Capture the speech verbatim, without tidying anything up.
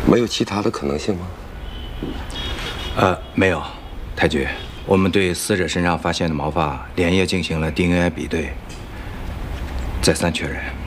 没有其他的可能性吗？ 呃，没有，太君，我们对死者身上发现的毛发连夜进行了 D N A 比对，再三确认。